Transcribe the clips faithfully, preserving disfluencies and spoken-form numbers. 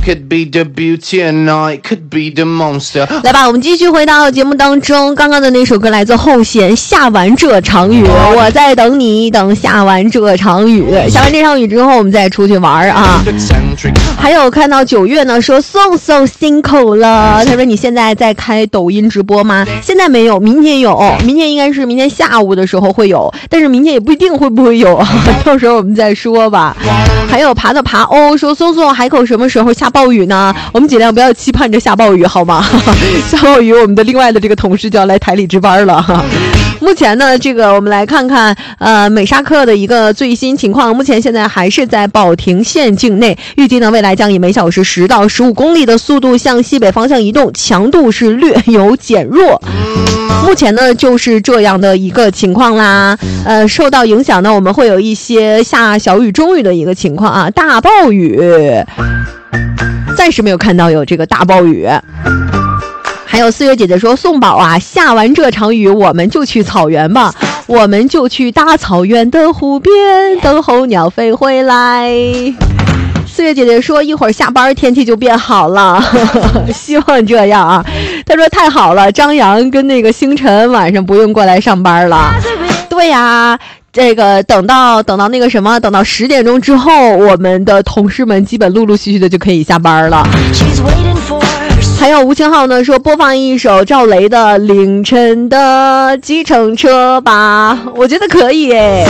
could be the beauty and I could be the monster。 来吧，我们继续回到节目当中。刚刚的那首歌来自后弦，下完这场雨，我在等你，等下完这场雨。下完这场雨之后我们再出去玩啊。还有看到九月呢说宋宋辛苦了，他说你现在在开抖音直播吗？现在没有，明天有，明天应该是明天下午的时候会有，但是明天也不一定会不会有，到时候我们再说吧。还有爬的爬欧说松松海口什么时候下暴雨呢？我们尽量不要期盼着下暴雨好吗？下暴雨我们的另外的这个同事就要来台里值班了。目前呢这个我们来看看呃美沙克的一个最新情况，目前现在还是在保亭县境内，预计呢未来将以每小时十到十五公里的速度向西北方向移动，强度是略有减弱。目前呢就是这样的一个情况啦。呃受到影响呢我们会有一些下小雨中雨的一个情况啊，大暴雨暂时没有看到有这个大暴雨。还有四月姐姐说宋宝啊，下完这场雨我们就去草原吧，我们就去大草原的湖边等候鸟飞回来。四月姐姐说一会儿下班天气就变好了，希望这样啊。她说太好了，张扬跟那个星辰晚上不用过来上班了。对呀、啊，这个等到等到那个什么，等到十点钟之后，我们的同事们基本陆陆续续的就可以下班了。还有吴清浩呢说播放一首赵雷的凌晨的计程车吧，我觉得可以诶。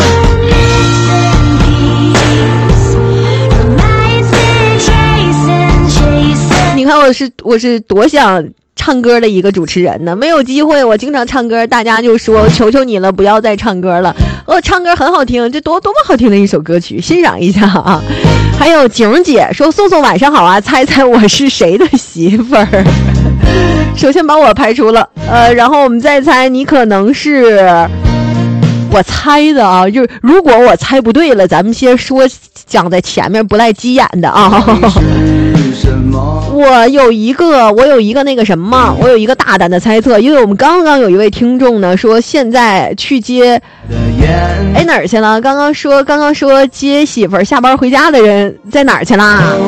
你看我是我是多想唱歌的一个主持人呢，没有机会，我经常唱歌，大家就说求求你了，不要再唱歌了。哦，唱歌很好听，这多多么好听的一首歌曲，欣赏一下啊。还有景姐说宋宋晚上好啊，猜猜我是谁的媳妇儿？首先把我排除了，呃，然后我们再猜，你可能是我猜的啊，就是如果我猜不对了，咱们先说讲在前面不赖急眼的啊。我有一个我有一个那个什么我有一个大胆的猜测，因为我们刚刚有一位听众呢说现在去接哎哪儿去了，刚刚说刚刚说接媳妇儿下班回家的人在哪儿去啦？